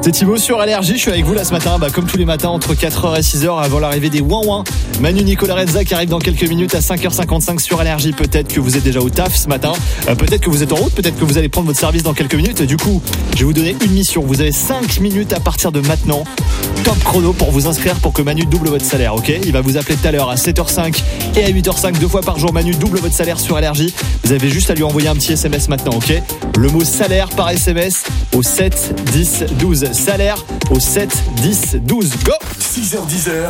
C'est Thibaut sur Allergie, je suis avec vous là ce matin, comme tous les matins entre 4h et 6h avant l'arrivée des Ouin-Ouin. Manu Nicolas Rezza qui arrive dans quelques minutes à 5h55 sur Allergie. Peut-être que vous êtes déjà au taf ce matin, peut-être que vous êtes en route, peut-être que vous allez prendre votre service dans quelques minutes. Du coup, je vais vous donner une mission. Vous avez 5 minutes à partir de maintenant. Top chrono pour vous inscrire pour que Manu double votre salaire, ok ? Il va vous appeler tout à l'heure à 7h05 et à 8h05, 2 fois par jour. Manu double votre salaire sur Allergie. Vous avez juste à lui envoyer un petit SMS maintenant, ok ? Le mot salaire par SMS au 7 10 12. Salaire au 7 10 12. Go ! 6h10.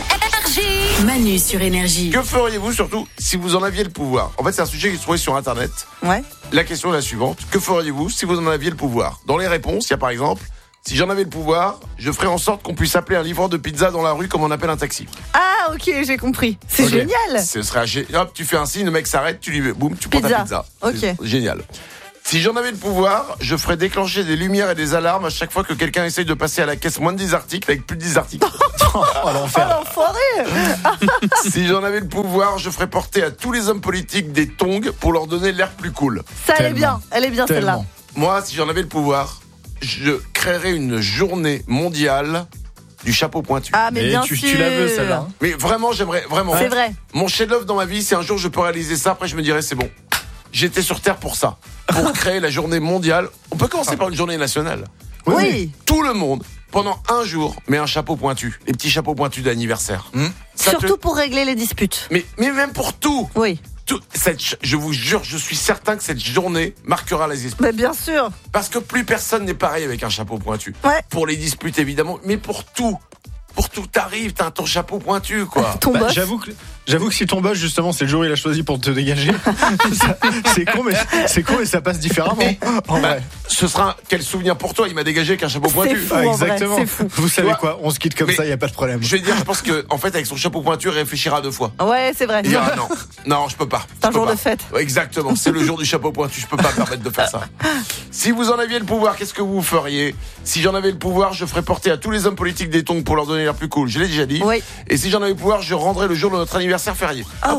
Manu sur Énergie. Que feriez-vous surtout si vous en aviez le pouvoir ? En fait, c'est un sujet qui se trouvait sur Internet. Ouais. La question est la suivante. Que feriez-vous si vous en aviez le pouvoir ? Dans les réponses, il y a par exemple, si j'en avais le pouvoir, je ferais en sorte qu'on puisse appeler un livreur de pizza dans la rue comme on appelle un taxi. Ah, ok, j'ai compris. C'est Okay. génial. Ce serait hop, tu fais un signe, le mec s'arrête, tu lui boum, tu prends ta pizza. Ok. C'est génial. Si j'en avais le pouvoir, je ferais déclencher des lumières et des alarmes à chaque fois que quelqu'un essaye de passer à la caisse moins de 10 articles avec plus de 10 articles. Oh l'enfer. Oh l'enfoiré. Si j'en avais le pouvoir, je ferais porter à tous les hommes politiques des tongs pour leur donner l'air plus cool. Ça, elle est bien celle-là. Moi, si j'en avais le pouvoir, je créerais une journée mondiale du chapeau pointu. Ah, mais bien sûr. Tu la veux celle-là, hein ? Mais vraiment, j'aimerais, vraiment. C'est vrai. Mon chef-d'œuvre dans ma vie, si un jour je peux réaliser ça, après je me dirais c'est bon. J'étais sur Terre pour ça. Pour créer la journée mondiale. On peut commencer par une journée nationale. Oui. Tout le monde, pendant un jour, met un chapeau pointu. Les petits chapeaux pointus d'anniversaire. Surtout pour régler les disputes. Mais même pour tout. Oui. Je vous jure, je suis certain que cette journée marquera les esprits. Mais bien sûr. Parce que plus personne n'est pareil avec un chapeau pointu. Ouais. Pour les disputes, évidemment, mais pour tout. Pour tout t'arrive, t'as ton chapeau pointu, quoi. Ton boss. J'avoue que si ton boss, justement, c'est le jour où il a choisi pour te dégager, c'est con, mais ça passe différemment. En vrai. Ce sera quel souvenir pour toi, il m'a dégagé avec un chapeau pointu. fou. En vrai, Exactement. c'est fou. Vous savez Tu vois, quoi ? On se quitte comme mais ça, il n'y a pas de problème. Je vais dire, je pense que, en fait, avec son chapeau pointu, il réfléchira 2 fois. Ouais, c'est vrai. Il dira non, je peux pas. C'est un jour de fête. Ouais, exactement, c'est le jour du chapeau pointu, je peux pas me permettre de faire ça. Si vous en aviez le pouvoir, qu'est-ce que vous feriez ? Si j'en avais le pouvoir, je ferais porter à tous les hommes politiques des tongs pour leur donner l'air plus cool. Je l'ai déjà dit. Oui. Et si j'en avais le pouvoir, je rendrais le jour de notre anniversaire férié. Ah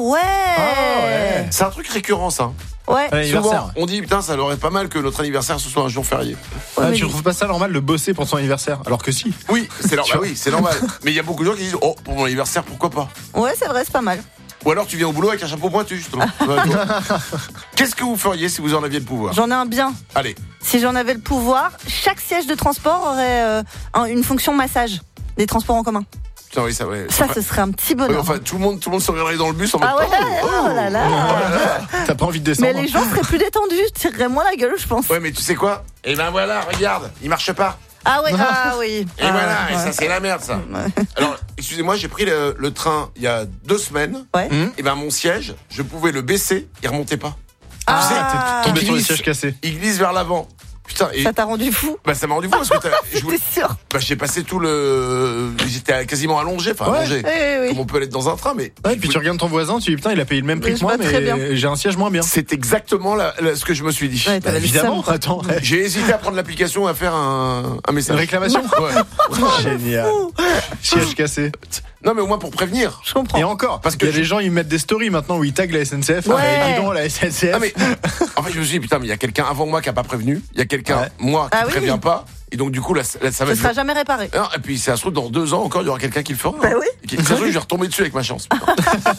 ouais. C'est un truc récurrent, ça. Ouais. Anniversaire. Souvent, on dit, putain, ça leur est pas mal que notre anniversaire ce soit un jour férié. Ouais, Tu mais- trouves pas ça normal de bosser pour son anniversaire ? Alors que si. Oui, c'est normal. Mais il y a beaucoup de gens qui disent, oh, pour mon anniversaire, pourquoi pas ? Ouais, c'est vrai, c'est pas mal. Ou alors tu viens au boulot avec un chapeau pointu, justement. Ouais, tu vois. Qu'est-ce que vous feriez si vous en aviez le pouvoir ? J'en ai un bien. Allez. Si j'en avais le pouvoir, chaque siège de transport aurait une fonction massage des transports en commun. Putain, oui, ça, ouais. Ça, ce serait un petit bonheur. Enfin, tout le monde se regarderait dans le bus en mode. Ah ouais, oh là là. T'as pas envie de descendre ? Mais les gens seraient plus détendus, tireraient moins la gueule, je pense. Ouais, mais tu sais quoi ? Et ben voilà, regarde, il marche pas. Ah oui. Et voilà, et ça c'est la merde, ça. Alors, excusez-moi, j'ai pris le train il y a 2 semaines. Ouais. Et ben mon siège, je pouvais le baisser, il remontait pas. Ah, T'es tombé il sur le glisse. siège cassé. Il glisse vers l'avant. Putain, et ça t'a rendu fou. ça m'a rendu fou parce que T'es sûr? j'ai passé tout le. J'étais quasiment allongé, enfin Ouais. allongé. Oui. Comme on peut l'être dans un train, mais. Ouais, puis tu regardes ton voisin, tu dis putain, il a payé le même prix Mais que je moi, vois très bien. mais j'ai un siège moins bien. C'est exactement ce que je me suis dit. Ouais, t'avais le Évidemment, seum, quoi. attends. ouais. J'ai hésité à prendre l'application et à faire un Une message. réclamation ? Ouais. Génial. Siège cassé. Non, mais au moins pour prévenir. Je comprends. Et encore, Parce parce que qu'il y a des gens, ils mettent des stories maintenant où ils taguent la SNCF. Ouais. Dis donc, la SNCF. Ah mais en fait je me suis dit putain mais il y a quelqu'un avant moi qui a pas prévenu, il y a quelqu'un Ouais. moi qui Ah oui. prévient pas et donc du coup là ça va Ce être sera jamais réparé. Non, et puis ça se trouve dans 2 ans encore il y aura quelqu'un qui le fera. Bah oui. Et qui, ça se trouve, je vais retomber dessus avec ma chance. putain.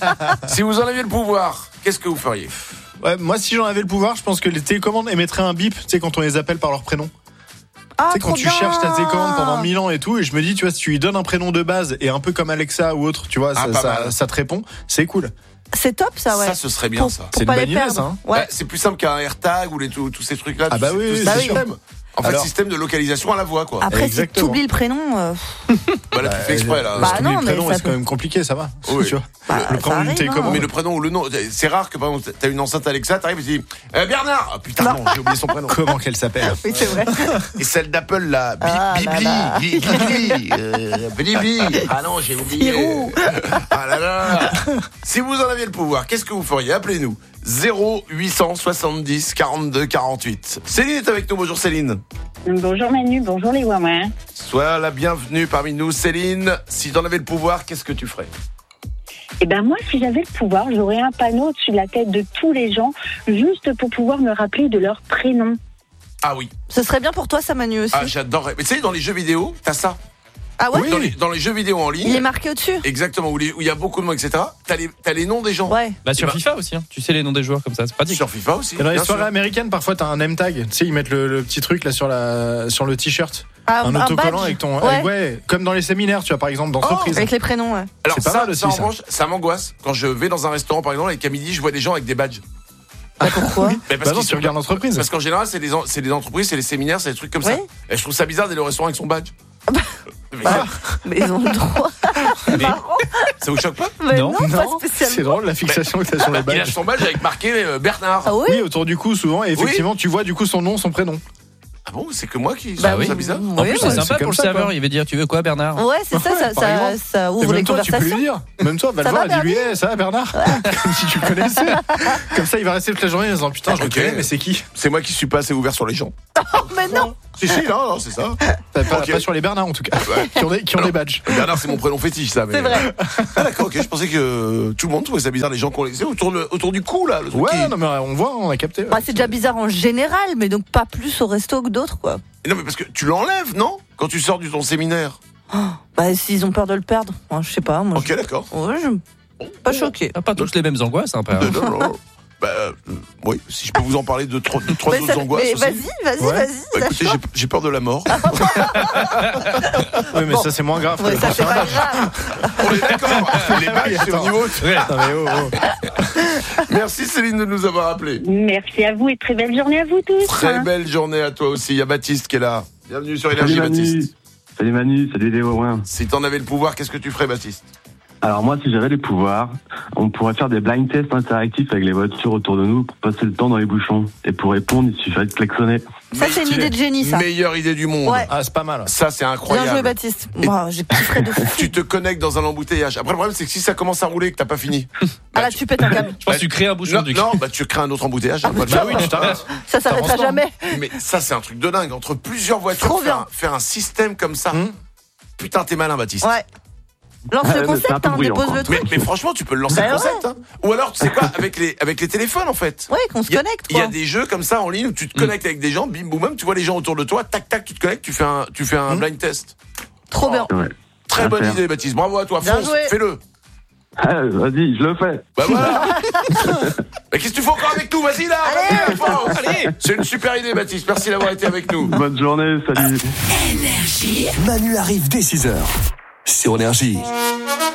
Si vous en aviez le pouvoir, qu'est-ce que vous feriez ? Ouais, moi, si j'en avais le pouvoir, je pense que les télécommandes émettraient un bip, tu sais, quand on les appelle par leur prénom. Ah, Tu sais, quand trop tu bien. cherches ta télécommande pendant 1000 ans et tout, et je me dis, tu vois, si tu lui donnes un prénom de base et un peu comme Alexa ou autre, tu vois, Ah, pas mal. ça te répond, c'est cool. C'est top, ça, ouais. Ça ce serait bien ça. Pour C'est pas une les bonne idée, perdre. ça, hein. Ouais. C'est plus simple qu'un AirTag ou tous ces trucs là. Ah bah oui, tous oui, ces bah oui. systèmes. En fait, Alors- système de localisation à la voix quoi. Après, Exactement. si t'oublies le prénom, Bah là tu fais exprès là. Bah, Si tu oublies non, le mais prénom, ça c'est quand peut- même compliqué, ça va. Oui. Tu vois. Bah, le ça prénom d'une arrive, télécommande. Mais le prénom ou le nom, c'est rare que par exemple t'as une enceinte Alexa, t'arrives et tu dis Bernard. Ah putain non, j'ai oublié son prénom. Comment qu'elle s'appelle? oui, c'est vrai. Et celle d'Apple là, Ah, Bibli, là, là. Bibli. Ah non, j'ai oublié. Spirou. Ah là là. Si vous en aviez le pouvoir, qu'est-ce que vous feriez ? Appelez-nous 0870 42 48. Céline est avec nous. Bonjour Céline. Bonjour Manu, bonjour les Ouin-Ouin. Sois la bienvenue parmi nous Céline. Si t'en avais le pouvoir, qu'est-ce que tu ferais ? Eh ben moi, si j'avais le pouvoir, j'aurais un panneau au-dessus de la tête de tous les gens, juste pour pouvoir me rappeler de leur prénom. Ah oui. Ce serait bien pour toi, ça, Manu, aussi. Ah, j'adorerais. Mais tu sais, dans les jeux vidéo, t'as ça. Ah ouais? Oui. Dans les jeux vidéo en ligne. Il est marqué au-dessus. Exactement, où il y a beaucoup de mots, etc. T'as les noms des gens. Ouais. Bah sur Et bah- FIFA aussi, hein. Tu sais les noms des joueurs comme ça, c'est pratique. Sur FIFA aussi. Et dans les bien soirées sûr. américaines, parfois t'as un name tag. Tu sais, ils mettent le petit truc là sur le t-shirt. Ah, Un autocollant badge. avec ton. Ouais. Ouais, comme dans les séminaires, tu vois, par exemple, d'entreprise. Avec les prénoms, ouais. Alors C'est pas ça, mal aussi, ça, en ça. revanche, ça m'angoisse. Quand je vais dans un restaurant, par exemple, et qu'à midi, je vois des gens avec des badges. Pourquoi? Mais Bah non, qu'ils tu sont- regardes l'entreprise. Parce qu'en général, c'est des entreprises, c'est les séminaires, c'est des trucs comme ça. Oui. Et je trouve ça bizarre d'aller au restaurant avec son badge. Mais Mais ils ont le droit. Marrant. ça vous choque pas? Mais Non. non, pas Non, spécialement. c'est drôle la fixation que t'as sur le Il a badge. son badge avec marqué Bernard. Ah oui? Oui, autour du cou souvent, et effectivement, tu vois du coup son nom, son prénom. Ah bon, c'est que moi qui Bah trouve oui. ça bizarre. En plus, ouais. c'est sympa c'est pour comme le ça, serveur, quoi. il va dire tu veux quoi Bernard? Ouais, c'est ça, Ouais, par exemple. ça Et ouvre les même toi, tu peux lui conversations. dire. Même toi, va le Ça voir, va, dis-lui, ça va Bernard? Comme si tu le connaissais. Comme ça, il va rester toute la journée en disant putain, je le Ok. connais, mais c'est qui? C'est moi qui suis pas assez ouvert sur les gens. Oh, mais non. Si, non, c'est ça. Pas, Ok. pas sur les Bernards en tout cas. Qui ont des badges. Bernard, c'est mon prénom fétiche, ça. Mais... C'est vrai. Ah d'accord, ok. Je pensais que tout le monde trouvait ça bizarre, les gens qu'on les autour du cou là. Le truc Ouais, qui- non mais on voit, on a capté. Bah, c'est déjà bizarre en général, mais donc pas plus au resto que d'autres, quoi. Non mais parce que tu l'enlèves, non? Quand tu sors de ton séminaire. Bah, s'ils ont peur de le perdre. Moi, je sais pas, moi. Ok, d'accord. Ouais, pas choqué. Ah, pas toutes les mêmes angoisses, hein, frère. Non. Bah, oui, si je peux vous en parler de trois Mais autres angoisses. mais aussi. vas-y, Bah, ça écoutez, change. j'ai peur de la mort. Oui, mais ça c'est moins grave. Ouais, que ça, le c'est pas personnage. grave. On est d'accord. Les badges, c'est au Attends. niveau. Non, mais oh. Merci Céline de nous avoir appelés. Merci à vous et très belle journée à vous tous. Très belle journée à toi aussi. Il y a Baptiste qui est là. Bienvenue sur Énergie, Salut Manu, Baptiste. salut Manu, salut les Wawins. Si t'en avais le pouvoir, qu'est-ce que tu ferais, Baptiste? Alors moi, si j'avais les pouvoirs, on pourrait faire des blind tests interactifs avec les voitures autour de nous pour passer le temps dans les bouchons. Et pour répondre, il suffirait de klaxonner. Ça, c'est une idée de génie, ça. Meilleure idée du monde. Ouais. Ah, c'est pas mal. Ça, c'est Bien incroyable. joué, Baptiste. Moi, j'ai kifferé de fou. Tu te connectes dans un embouteillage. Après, le problème, c'est que si ça commence à rouler et que t'as pas fini. Ah là, tu pètes un câble. Je pense que tu crées un bouchon Non, du non, bah tu crées un autre embouteillage. Pas de Bah chance. oui, tu t'arrêtes. Ça s'arrêtera T'avances pas. jamais. Mais ça, c'est un truc de dingue. Entre plusieurs voitures, Trop bien. faire un système comme ça. Putain, t'es malin, Baptiste. Ouais. Lance Ouais, le mais concept, c'est un peu hein, bruyant, dépose quoi. le truc. Mais franchement, tu peux le lancer Bah le concept. ouais. Hein. Ou alors, tu sais quoi, avec les téléphones, en fait. Ouais, qu'on se Il y a- connecte, Il y a quoi. des jeux comme ça en ligne où tu te connectes avec des gens, bim boum boum, tu vois les gens autour de toi, tac tac, tu te connectes, tu fais un blind test. Trop bien. Ouais. Très À bonne faire. idée, Baptiste. Bravo à toi, Bien fonce, joué. fais-le. Ah, vas-y, je le fais. Bah voilà. Mais qu'est-ce que tu fais encore avec nous? Vas-y là, Allez. vas-y, fonce. Allez. C'est une super idée, Baptiste. Merci d'avoir été avec nous. Bonne journée, salut. Énergie. Manu arrive dès 6h sur Énergie.